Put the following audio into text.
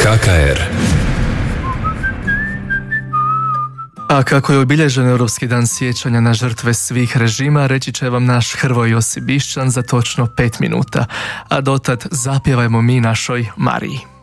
KKR. A kako je obilježen Europski dan sjećanja na žrtve svih režima, reći će vam naš Hrvoje Josip Bišćan za točno 5 minuta. A dotad zapjevajmo mi našoj Mariji.